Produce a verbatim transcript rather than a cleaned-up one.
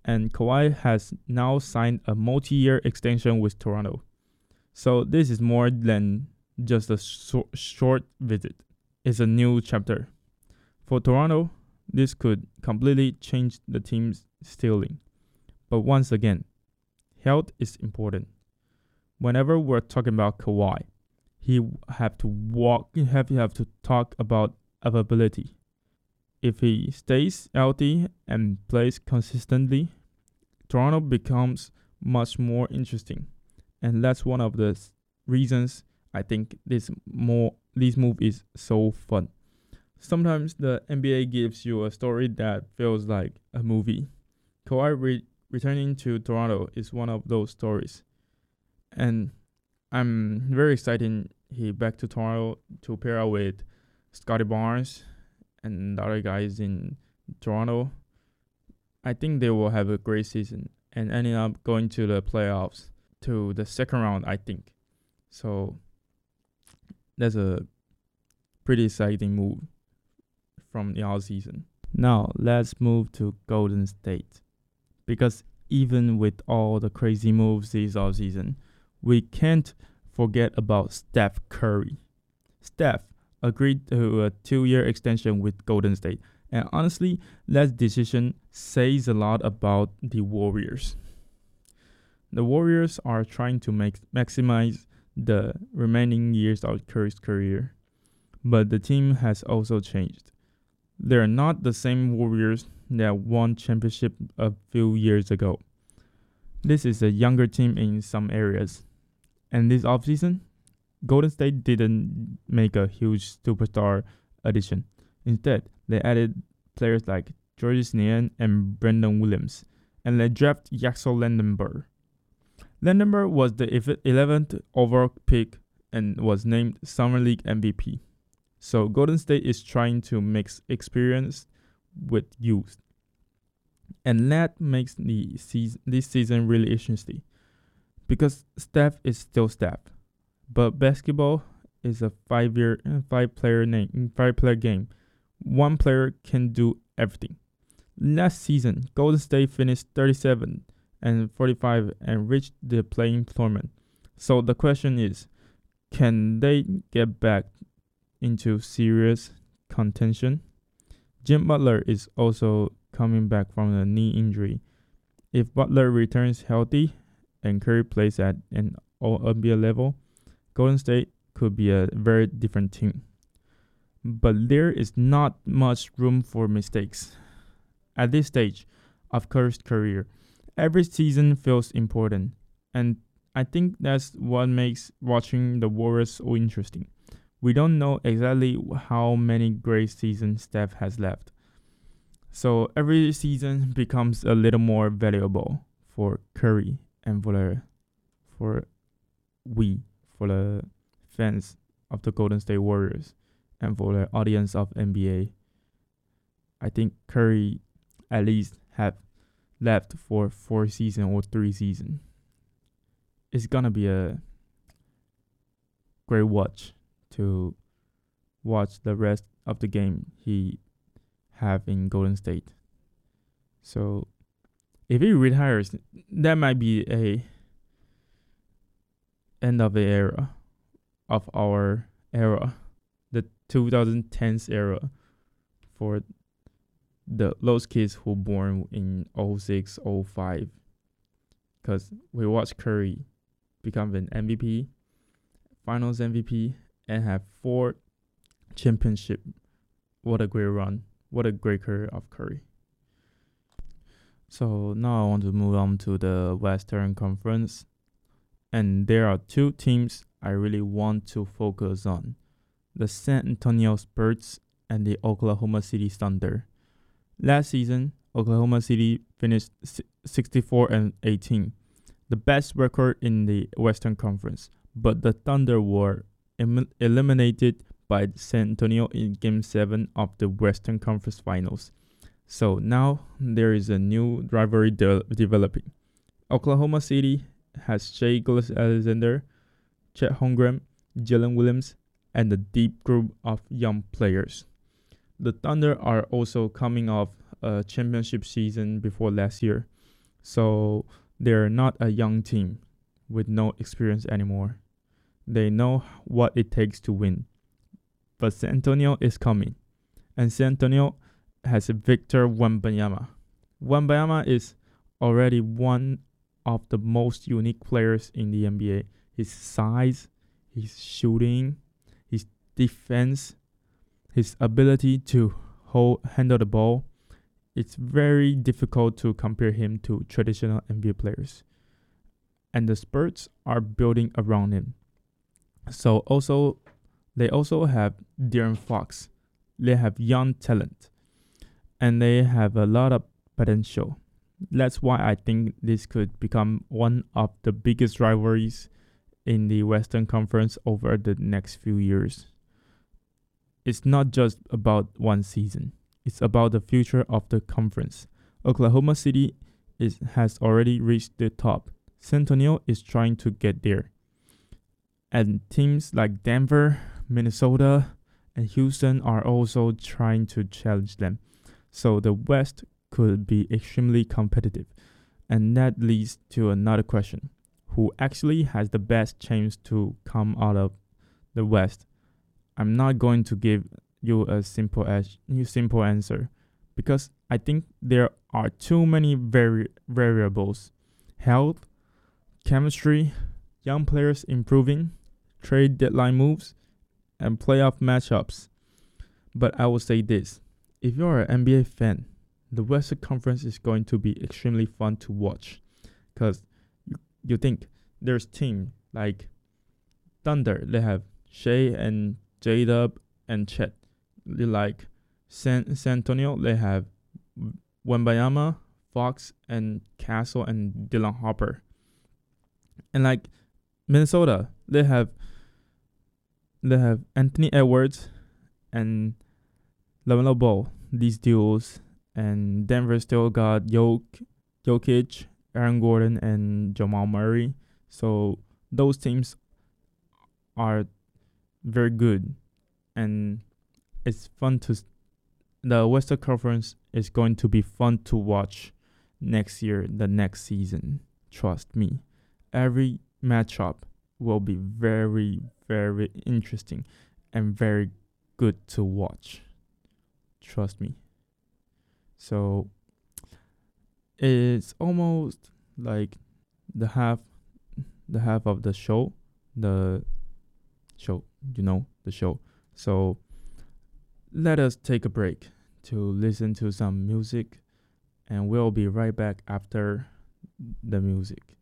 and Kawhi has now signed a multi-year extension with Toronto. So this is more than just a so- short visit. It's a new chapter. For Toronto, this could completely change the team's ceiling. But once again, health is important. Whenever we're talking about Kawhi, he have to walk. He have to have to talk about availability. If he stays healthy and plays consistently, Toronto becomes much more interesting, and that's one of the reasons I think this more this move is so fun. Sometimes the N B A gives you a story that feels like a movie. Kawhi re- returning to Toronto is one of those stories, and I'm very excited he back to Toronto to pair up with Scotty Barnes and the other guys in Toronto. I think they will have a great season and ending up going to the playoffs to the second round, I think. So that's a pretty exciting move from the off season. Now let's move to Golden State. Because even with all the crazy moves this off season, we can't forget about Steph Curry. Steph agreed to a two-year extension with Golden State, and honestly, that decision says a lot about the Warriors. The Warriors are trying to make maximize the remaining years of Curry's career, but the team has also changed. They're not the same Warriors that won championship a few years ago. This is a younger team in some areas, and this offseason, Golden State didn't make a huge superstar addition. Instead, they added players like Georges Niang and Brandon Williams, and they drafted Yaxel Lendenberg. Lendenberg was the eleventh overall pick and was named Summer League M V P. So Golden State is trying to mix experience with youth, and that makes the season, this season really interesting. Because Steph is still Steph, but basketball is a five-year, five-player name, five-player game. One player can do everything. Last season, Golden State finished thirty-seven and forty-five and reached the play-in tournament. So the question is, can they get back into serious contention? Jim Butler is also coming back from a knee injury. If Butler returns healthy and Curry plays at an All N B A level, Golden State could be a very different team. But there is not much room for mistakes. At this stage of Curry's career, every season feels important, and I think that's what makes watching the Warriors so interesting. We don't know exactly how many great seasons Steph has left, so every season becomes a little more valuable for Curry and for the, for we, for the fans of the Golden State Warriors and for the audience of N B A. I think Curry at least have left for four season or three season. It's gonna be a great watch to watch the rest of the game he have in Golden State. So if he retires, that might be a end of the era of our era, the twenty tens era for the those kids who born in oh six, oh five. Because we watched Curry become an M V P, Finals M V P, and have four championship. What a great run! What a great career of Curry. So now I want to move on to the Western Conference, and there are two teams I really want to focus on: the San Antonio Spurs and the Oklahoma City Thunder. Last season, Oklahoma City finished sixty-four and eighteen, the best record in the Western Conference, but the Thunder were em- eliminated by San Antonio in Game seven of the Western Conference Finals. So now there is a new rivalry de- developing. Oklahoma City has Shai Gilgeous-Alexander, Chet Holmgren, Jalen Williams, and a deep group of young players. The Thunder are also coming off a championship season before last year. So they're not a young team with no experience anymore. They know what it takes to win. But San Antonio is coming. And San Antonio has Victor Wembanyama. Wembanyama is already one of the most unique players in the N B A. His size, his shooting, his defense, his ability to hold handle the ball. It's very difficult to compare him to traditional N B A players. And the Spurs are building around him. So also they also have De'Aaron Fox. They have young talent. And they have a lot of potential. That's why I think this could become one of the biggest rivalries in the Western Conference over the next few years. It's not just about one season. It's about the future of the conference. Oklahoma City is, has already reached the top. San Antonio is trying to get there. And teams like Denver, Minnesota, and Houston are also trying to challenge them. So the West could be extremely competitive. And that leads to another question. Who actually has the best chance to come out of the West? I'm not going to give you a simple as simple answer because I think there are too many vari- variables. Health, chemistry, young players improving, trade deadline moves, and playoff matchups. But I will say this. If you're an N B A fan, the Western Conference is going to be extremely fun to watch because you, you think there's team like Thunder. They have Shea and J-Dub and Chet. Like San, San Antonio, they have Wembanyama, Fox, and Castle and Dylan Harper. And like Minnesota, they have they have Anthony Edwards and LaMelo Ball. These duos. And Denver still got Jok, Jokic, Aaron Gordon, and Jamal Murray. So those teams are very good. And it's fun to... The Western Conference is going to be fun to watch next year, the next season. Trust me. Every matchup will be very, very interesting and very good to watch. Trust me. So it's almost like the half the half of the show. The show, you know, the show. So let us take a break to listen to some music and we'll be right back after the music.